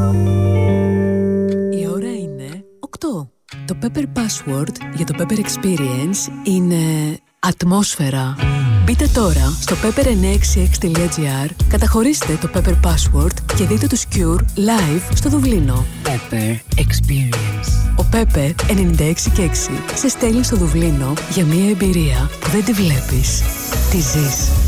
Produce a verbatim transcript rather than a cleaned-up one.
Η ώρα είναι οκτώ. Το Pepper Password για το Pepper Experience είναι ατμόσφαιρα. Μπείτε τώρα στο pepper εννιακόσια εξήντα έξι τελεία gr, καταχωρήστε το Pepper Password και δείτε τους Cure live στο Δουβλίνο. Pepper Experience. Ο Pepper ενενήντα έξι και έξι σε στέλνει στο Δουβλίνο για μια εμπειρία που δεν τη βλέπεις, τη ζεις.